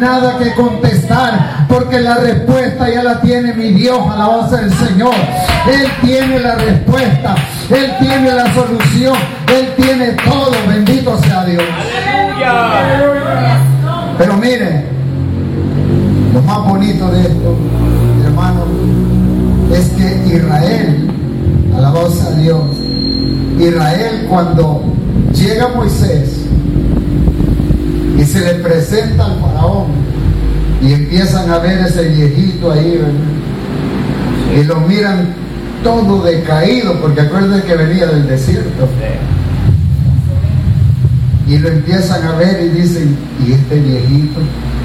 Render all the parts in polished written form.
nada que contestar, porque la respuesta ya la tiene mi Dios. Alabado sea el Señor. Él tiene la respuesta, Él tiene la solución, Él tiene todo. Bendito sea Dios. ¡Aleluya! Pero miren, lo más bonito de esto, hermano, es que Israel, alabado sea Dios, Israel, cuando llega Moisés y se le presenta al faraón y empiezan a ver ese viejito ahí, ¿verdad? Y lo miran todo decaído, porque acuérdense que venía del desierto, y lo empiezan a ver y dicen, ¿y este viejito?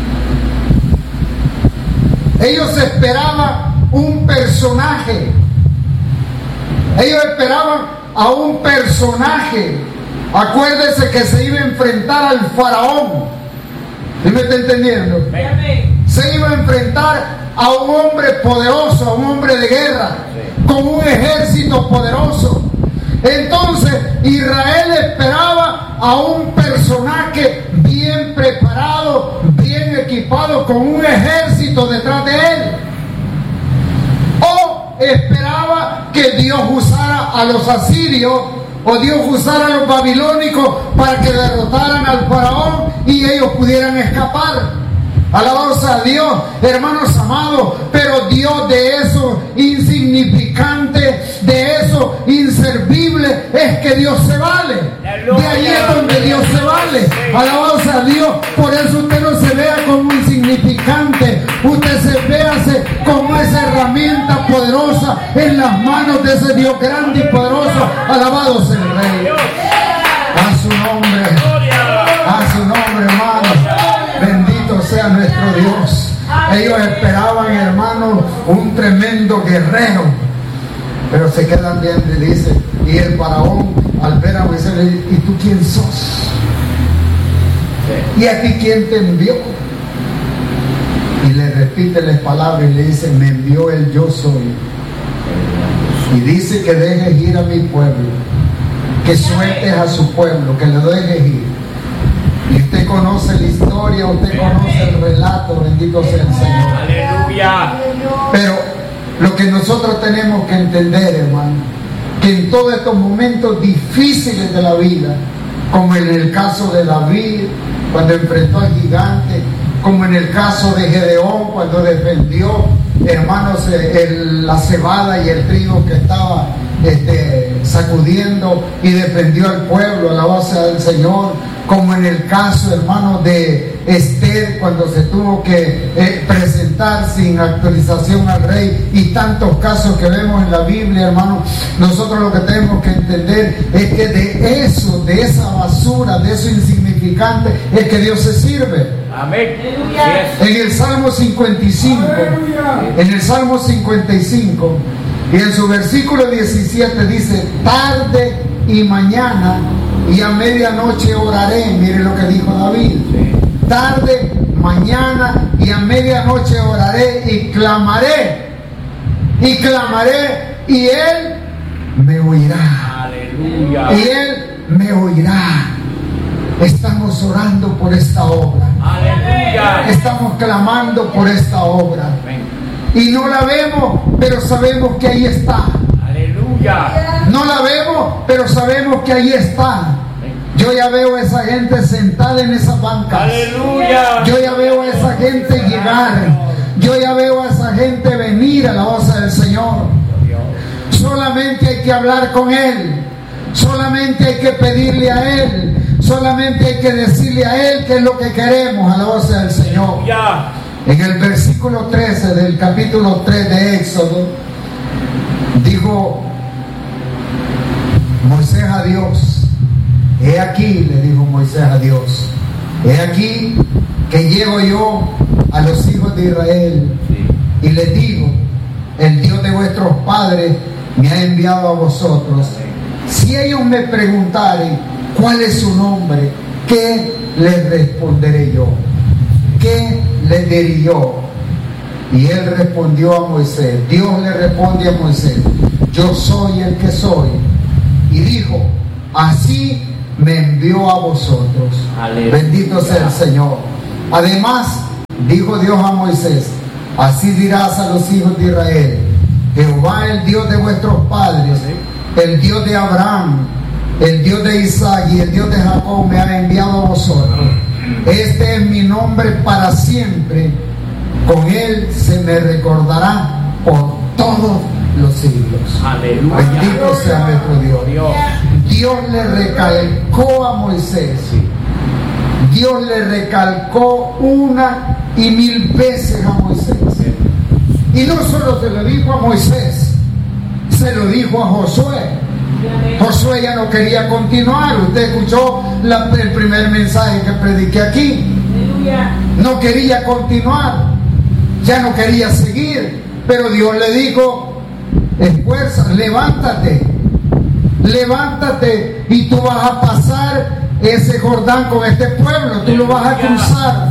Ellos esperaban un personaje, ellos esperaban a un personaje. Acuérdese que se iba a enfrentar al faraón. ¿Sí me está entendiendo? Se iba a enfrentar a un hombre poderoso, a un hombre de guerra, con un ejército poderoso. Entonces Israel esperaba a un personaje bien preparado, bien equipado, con un ejército detrás de él. O esperaba que Dios usara a los asirios, o Dios usara a los babilónicos para que derrotaran al faraón y ellos pudieran escapar. Alabado sea Dios, hermanos amados. Pero Dios, de eso insignificante, de eso inservible, es que Dios se vale. De ahí es donde Dios se vale. Alabado sea Dios. Por eso usted no se vea como insignificante, usted se véase como esa herramienta poderosa en las manos de ese Dios grande y poderoso. Alabado sea el Rey. A su nombre, hermano. Bendito sea nuestro Dios. Ellos esperaban, hermano, un tremendo guerrero, pero se quedan viendo y dicen, y el faraón al ver a Moisés le dice, ¿y tú quién sos? ¿Y a ti quién te envió? Y le repite las palabras y le dice, me envió el yo soy, y dice que dejes ir a mi pueblo, que sueltes a su pueblo, que le dejes ir. Y usted conoce la historia, usted conoce el relato, bendito sea el Señor. Aleluya. Pero lo que nosotros tenemos que entender, hermano, que en todos estos momentos difíciles de la vida, como en el caso de David, cuando enfrentó al gigante, como en el caso de Gedeón, cuando defendió, hermanos, la cebada y el trigo que estaba sacudiendo y defendió al pueblo, alabado sea el Señor. Como en el caso, hermano, de Esther, cuando se tuvo que presentar sin autorización al rey, y tantos casos que vemos en la Biblia, hermano. Nosotros lo que tenemos que entender es que de eso, de esa basura, de eso insignificante, es que Dios se sirve. Amén. En el Salmo 55, en el Salmo 55, y en su versículo 17 dice, tarde y mañana y a medianoche oraré. Mire lo que dijo David. Tarde, mañana y a medianoche oraré y clamaré. Y clamaré y Él me oirá. Aleluya. Y Él me oirá. Estamos orando por esta obra. Aleluya. Estamos clamando por esta obra. Amén. Y no la vemos, pero sabemos que ahí está. Aleluya. No la vemos, pero sabemos que ahí está. Yo ya veo a esa gente sentada en esas bancas. Aleluya. Yo ya veo a esa gente llegar. Yo ya veo a esa gente venir a la voz del Señor. Solamente hay que hablar con Él. Solamente hay que pedirle a Él. Solamente hay que decirle a Él qué es lo que queremos a la voz del Señor. En el versículo 13 del capítulo 3 de Éxodo, dijo Moisés a Dios, he aquí, le dijo Moisés a Dios, he aquí que llego yo a los hijos de Israel y les digo, el Dios de vuestros padres me ha enviado a vosotros. Si ellos me preguntaren cuál es su nombre, ¿qué les responderé yo? ¿Qué le diré yo? Y él respondió a Moisés, Dios le responde a Moisés, yo soy el que soy. Y dijo, así me envió a vosotros. Aleluya. Bendito sea el Señor. Además, dijo Dios a Moisés: así dirás a los hijos de Israel: Jehová, el Dios de vuestros padres, el Dios de Abraham, el Dios de Isaac y el Dios de Jacob me ha enviado a vosotros. Este es mi nombre para siempre, con él se me recordará por todos los siglos. Aleluya. Bendito sea nuestro Dios. Dios le recalcó a Moisés, Dios le recalcó 1,000 veces a Moisés, y no solo se lo dijo a Moisés, se lo dijo a Josué. Josué ya no quería continuar. Usted escuchó el primer mensaje que prediqué aquí. No quería continuar, ya no quería seguir, pero Dios le dijo: esfuerza, levántate y tú vas a pasar ese Jordán con este pueblo, tú lo vas a cruzar.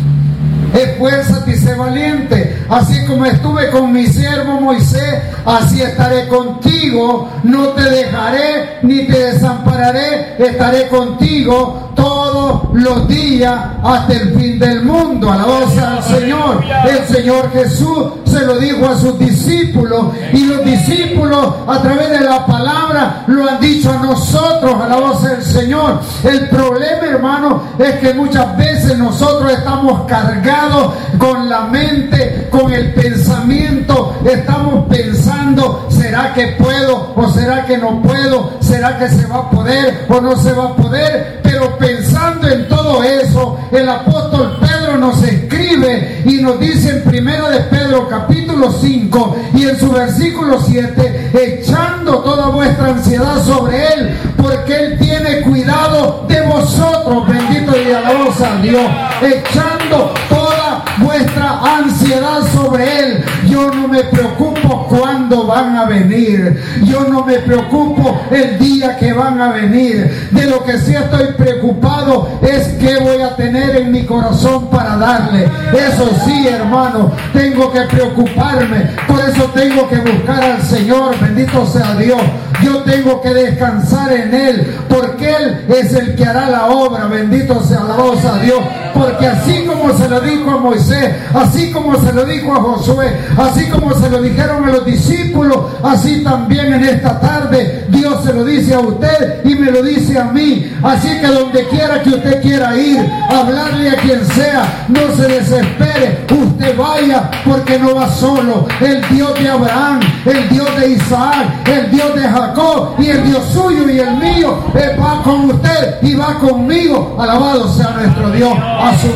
Esfuérzate y sé valiente. Así como estuve con mi siervo Moisés, así estaré contigo. No te dejaré ni te desampararé. Estaré contigo todos los días hasta el fin del mundo. Alabado sea el Señor. El Señor Jesús se lo dijo a sus discípulos, y los discípulos a través de la palabra lo han dicho a nosotros. Alabado sea el Señor. El problema, hermano, es que muchas veces nosotros estamos cargados con la mente, con el pensamiento. Estamos pensando: ¿será que puedo o será que no puedo? ¿Será que se va a poder o no se va a poder? Pero pensando en todo eso, el apóstol Pedro nos escribe y nos dice en 1 de Pedro capítulo 5 y en su versículo 7: echando toda vuestra ansiedad sobre él, porque él tiene cuidado de vosotros. Bendito y alabado sea Dios. Echando toda vuestra ansiedad sobre él. Yo no me preocupo cuándo van a venir, yo no me preocupo el día que van a venir. De lo que sí estoy preocupado es qué voy a tener en mi corazón para darle. Eso sí, hermano, tengo que preocuparme. Por eso tengo que buscar al Señor. Bendito sea Dios. Yo tengo que descansar en él, porque él es el que hará la obra. Bendito sea, alabado sea Dios. Porque así como se lo dijo a Moisés, así como se lo dijo a Josué, así como se lo dijeron a los discípulos, así también en esta tarde Dios se lo dice a usted y me lo dice a mí. Así que donde quiera que usted quiera ir, hablarle a quien sea, no se desespere, usted vaya, porque no va solo. El Dios de Abraham, el Dios de Isaac, el Dios de Jacob y el Dios suyo y el mío, Él va con usted y va conmigo. Alabado sea nuestro Dios. A su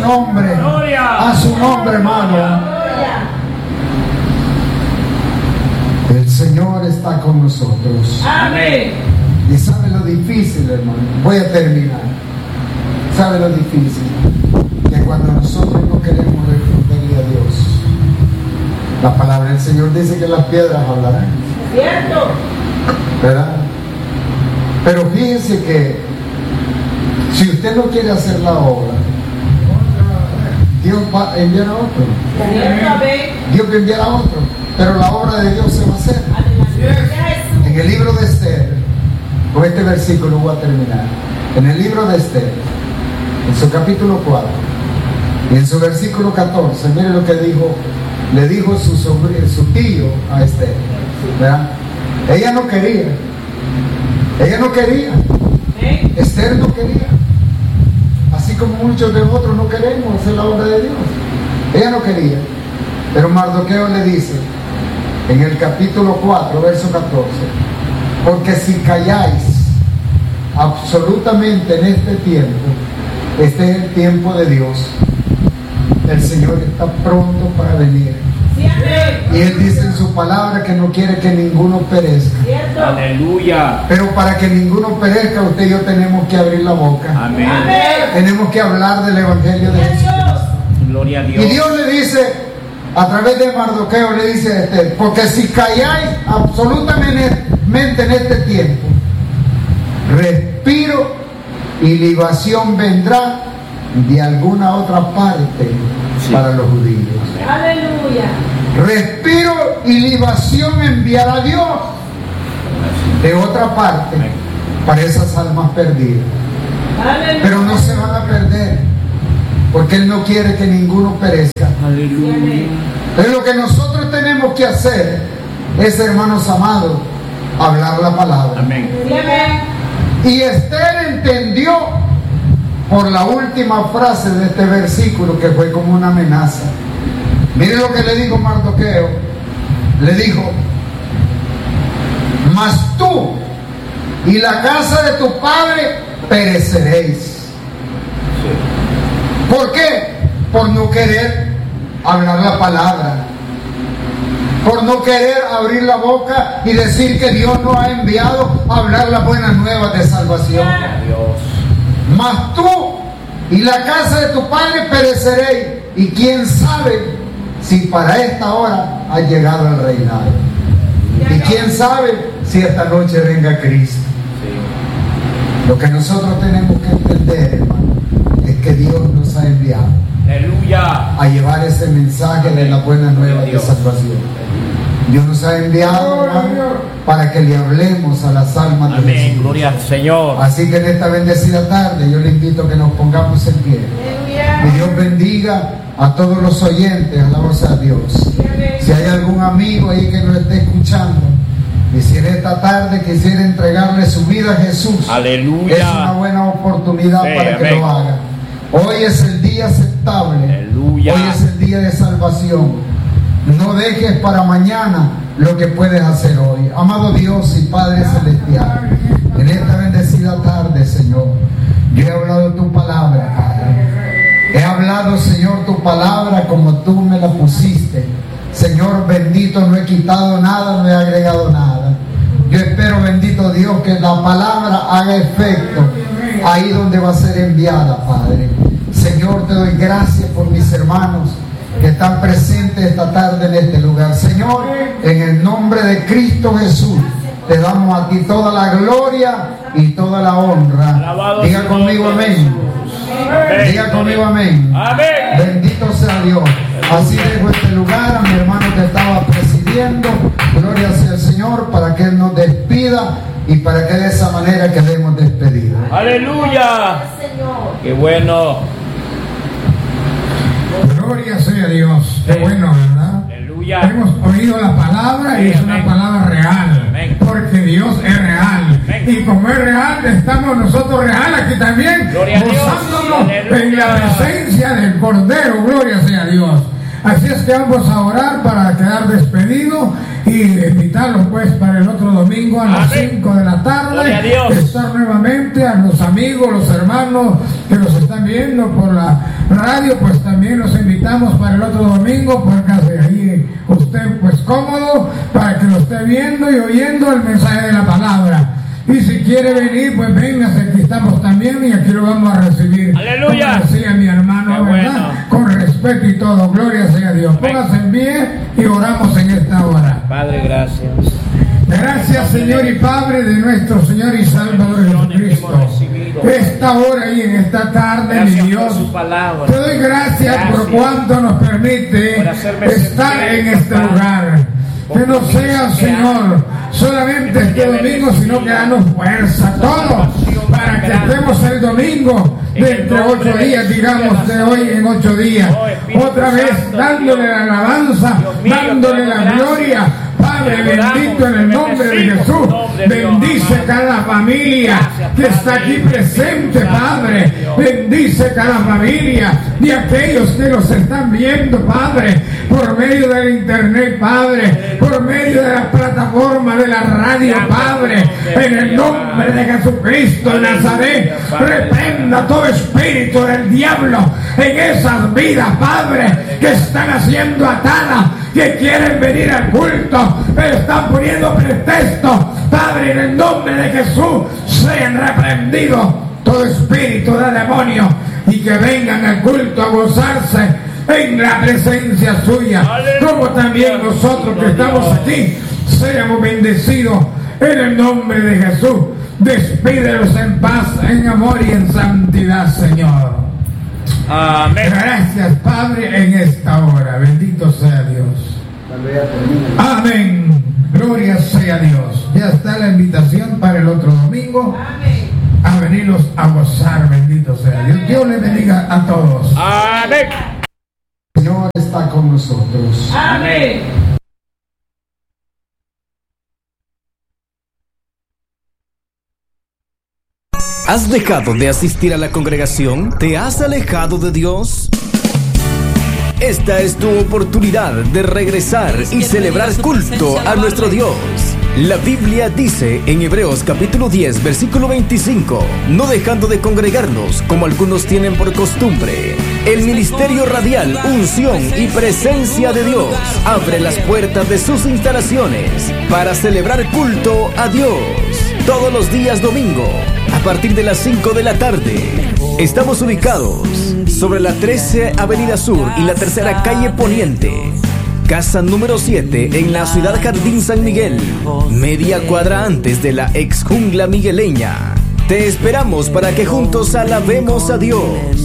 nombre, hermano. El Señor está con nosotros. Amén. Y sabe lo difícil, hermano. Voy a terminar. Sabe lo difícil, que cuando nosotros no queremos responderle a Dios, la palabra del Señor dice que las piedras hablarán. ¿Cierto? ¿Verdad? Pero fíjense que si usted no quiere hacer la obra, Dios va a enviar a otro. Dios va a enviar a otro. Pero la obra de Dios se va a hacer. En el libro de Esther, con este versículo voy a terminar. En el libro de Esther, en su capítulo 4 y en su versículo 14, mire lo que le dijo su tío a Esther, ¿verdad? Ella no quería, Esther no quería, así como muchos de nosotros no queremos hacer la obra de Dios. Ella no quería, pero Mardoqueo le dice en el capítulo 4 verso 14: porque si calláis absolutamente en este tiempo, este es el tiempo de Dios, el Señor está pronto para venir. Y Él dice en su palabra que no quiere que ninguno perezca. Aleluya. Pero para que ninguno perezca, usted y yo tenemos que abrir la boca. Amén. Tenemos que hablar del Evangelio de Jesús. Gloria a Dios. Y Dios le dice, a través de Mardoqueo, le dice a Esther: porque si calláis absolutamente en este tiempo, respiro y libación vendrá de alguna otra parte para los judíos. Aleluya. Respiro y libación enviará Dios de otra parte para esas almas perdidas. Aleluya. Pero no se van a perder. porque Él no quiere que ninguno perezca. Aleluya. Pero lo que nosotros tenemos que hacer es, hermanos amados, hablar la palabra. Amén. Y Esther entendió por la última frase de este versículo, que fue como una amenaza. Mire lo que le dijo Mardoqueo. Le dijo: mas tú y la casa de tu padre pereceréis. ¿Por qué? Por no querer hablar la palabra, por no querer abrir la boca y decir que Dios nos ha enviado a hablar las buenas nuevas de salvación. Dios. Mas tú y la casa de tu padre pereceréis, y quién sabe si para esta hora ha llegado el reinado, y quién sabe si esta noche venga Cristo. Lo que nosotros tenemos que entender, hermano, es que Dios nos ha enviado Aleluya. a llevar ese mensaje de la buena nueva de salvación. Dios nos ha enviado, hermano, para que le hablemos a las almas de Amén. Jesús. Gloria al Señor. Así que en esta bendecida tarde yo le invito a que nos pongamos en pie. Que Dios bendiga a todos los oyentes, alabamos a Dios. Si hay algún amigo ahí que nos esté escuchando y si en esta tarde quisiera entregarle su vida a Jesús, Aleluya. es una buena oportunidad para que amén. lo haga. Hoy es el día aceptable. Aleluya. Hoy es el día de salvación. No dejes para mañana lo que puedes hacer hoy. Amado Dios y Padre Celestial, en esta bendecida tarde, Señor, yo he hablado tu palabra, Padre. He hablado, Señor, tu palabra como tú me la pusiste. Señor bendito, no he quitado nada, no he agregado nada. Yo espero, bendito Dios, que la palabra haga efecto ahí donde va a ser enviada, Padre. Señor, te doy gracias por mis hermanos que están presentes esta tarde en este lugar. Señor, en el nombre de Cristo Jesús, te damos a ti toda la gloria y toda la honra. Alabado Diga sea conmigo el nombre de amén. Amén. Diga conmigo amén. Amén. Bendito sea Dios. Así dejo este lugar a mi hermano que estaba presidiendo. Gloria sea el Señor, para que Él nos despida y para que de esa manera quedemos despedidos. Aleluya. Qué bueno. Gloria sea Dios. Qué bueno, ¿verdad? Aleluya. Hemos oído la palabra y es una palabra real. Amén. Porque Dios es real. Amén. Y como es real, estamos nosotros real aquí también, Gloria a Dios. gozándonos Aleluya. en la presencia del Cordero. Gloria sea a Dios. Así es que vamos a orar para quedar despedidos y invitarlos pues para el otro domingo a las Amén. 5 de la Gloria a tarde, Dios. estar nuevamente a los amigos, los hermanos que nos están viendo por la radio, pues también los invitamos para el otro domingo, porque ahí usted pues cómodo para que lo esté viendo y oyendo el mensaje de la palabra. Y si quiere venir, pues véngase, aquí estamos también y aquí lo vamos a recibir. Aleluya. Como decía mi hermano, Qué ¿verdad? bueno. Con respeto y todo, gloria sea a Dios. Amén. Póngase en pie y oramos en esta hora. Padre, gracias. Gracias, Señor y Padre de nuestro Señor y Salvador Jesucristo. Esta hora y en esta tarde, mi Gracias Dios, por su palabra. te doy gracias por cuanto nos permite Por hacerme estar sentir, en este papá. lugar. Que no sea, Señor, solamente este domingo, sino que danos fuerza, todo, para que estemos el domingo dentro de 8 días, digamos, de hoy en 8 días. Otra vez dándole la alabanza, dándole la gloria. Padre bendito, en el nombre de Jesús, bendice cada familia que está aquí presente, Padre. Bendice cada familia de aquellos que los están viendo, Padre, por medio del internet, Padre, por medio de la plataforma de la radio, Padre. En el nombre de Jesucristo de Nazaret, reprenda todo espíritu del diablo en esas vidas, Padre, que están haciendo atadas, que quieren venir al culto, pero están poniendo pretexto. Padre, en el nombre de Jesús, sean reprendidos todo espíritu de demonio y que vengan al culto a gozarse en la presencia suya. Como también nosotros que estamos aquí, seamos bendecidos en el nombre de Jesús. Despídelos en paz, en amor y en santidad, Señor. Amén. Gracias, Padre, en esta hora. Bendito sea Dios. Amén. Gloria sea a Dios. Ya está la invitación para el otro domingo. Amén. A venirlos a gozar. Bendito sea Dios. Dios les bendiga a todos. Amén. El Señor está con nosotros. Amén. ¿Has dejado de asistir a la congregación? ¿Te has alejado de Dios? Esta es tu oportunidad de regresar y celebrar culto a nuestro Dios. La Biblia dice en Hebreos capítulo 10, versículo 25, no dejando de congregarnos como algunos tienen por costumbre. El ministerio radial, unción y presencia de Dios abre las puertas de sus instalaciones para celebrar culto a Dios. Todos los días domingo, a partir de las 5 de la tarde. Estamos ubicados sobre la 13 Avenida Sur y la 3ª Calle Poniente. Casa número 7 en la ciudad Jardín San Miguel, media cuadra antes de la ex jungla migueleña. Te esperamos para que juntos alabemos a Dios.